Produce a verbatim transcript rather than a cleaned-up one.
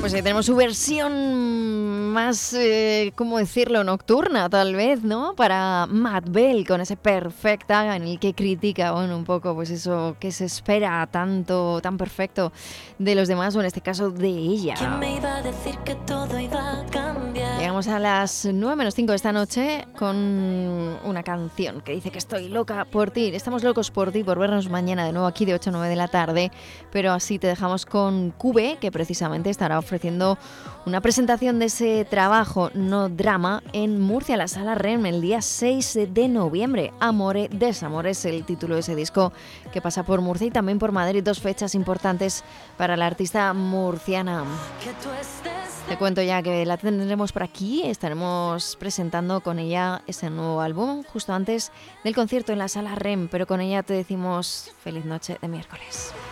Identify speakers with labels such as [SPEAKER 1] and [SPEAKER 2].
[SPEAKER 1] Pues ahí tenemos su versión más, eh, ¿cómo decirlo?, nocturna, tal vez, ¿no? Para Matt Bell, con ese Perfecta, en el que critica, bueno, un poco, pues eso que se espera tanto, tan perfecto de los demás, o en este caso de ella.
[SPEAKER 2] ¿Quién me iba a decir que todo iba a cambiar?
[SPEAKER 1] Llegamos a las nueve menos cinco de esta noche con una canción que dice que estoy loca por ti. Estamos locos por ti, por vernos mañana de nuevo aquí de ocho a nueve de la tarde, pero así te dejamos con Cube, que precisamente estará ofreciendo una presentación de ese trabajo No Drama en Murcia, la Sala REM, el día seis de noviembre. Amore, Desamore es el título de ese disco que pasa por Murcia y también por Madrid, dos fechas importantes para la artista murciana. Te cuento ya que la tendremos por aquí, estaremos presentando con ella ese nuevo álbum justo antes del concierto en la Sala REM, pero con ella te decimos feliz noche de miércoles.